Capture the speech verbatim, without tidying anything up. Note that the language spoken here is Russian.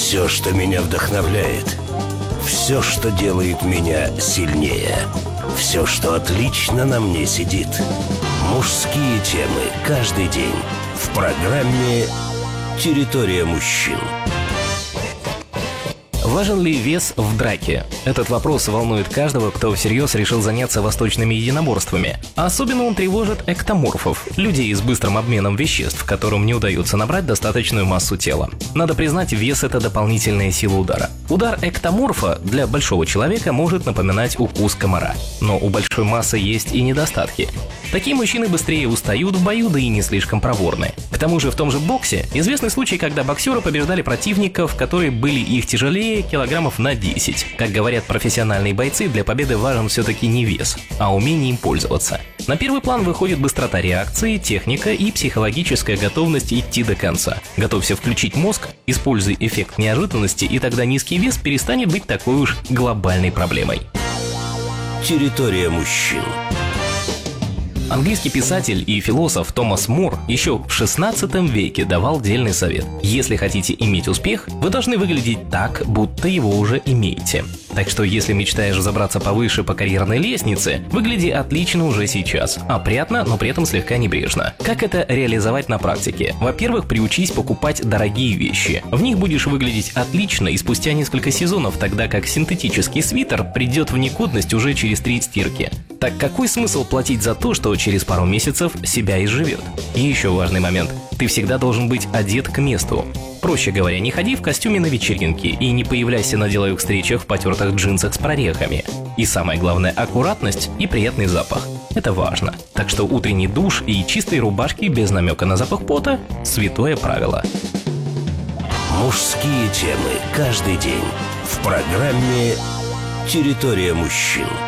Все, что меня вдохновляет, все, что делает меня сильнее, все, что отлично на мне сидит. Мужские темы каждый день в программе «Территория мужчин». Важен ли вес в драке? Этот вопрос волнует каждого, кто всерьез решил заняться восточными единоборствами. А особенно он тревожит эктоморфов, людей с быстрым обменом веществ, которым не удается набрать достаточную массу тела. Надо признать, вес – это дополнительная сила удара. Удар эктоморфа для большого человека может напоминать укус комара. Но у большой массы есть и недостатки. Такие мужчины быстрее устают в бою, да и не слишком проворны. К тому же в том же боксе известный случай, когда боксеры побеждали противников, которые были их тяжелее килограммов на десять. Как говорят профессиональные бойцы, для победы важен все-таки не вес, а умение им пользоваться. На первый план выходит быстрота реакции, техника и психологическая готовность идти до конца. Готовься включить мозг, используй эффект неожиданности, и тогда низкий вес перестанет быть такой уж глобальной проблемой. Территория мужчин. Английский писатель и философ Томас Мор еще в шестнадцатом веке давал дельный совет. Если хотите иметь успех, вы должны выглядеть так, будто его уже имеете. Так что если мечтаешь забраться повыше по карьерной лестнице, выгляди отлично уже сейчас. Опрятно, но при этом слегка небрежно. Как это реализовать на практике? Во-первых, приучись покупать дорогие вещи. В них будешь выглядеть отлично и спустя несколько сезонов, тогда как синтетический свитер придет в негодность уже через три стирки. Так какой смысл платить за то, что через пару месяцев себя изживет? И еще важный момент. Ты всегда должен быть одет к месту. Проще говоря, не ходи в костюме на вечеринке и не появляйся на деловых встречах в потертых джинсах с прорехами. И самое главное – аккуратность и приятный запах. Это важно. Так что утренний душ и чистые рубашки без намека на запах пота – святое правило. Мужские темы каждый день в программе «Территория мужчин».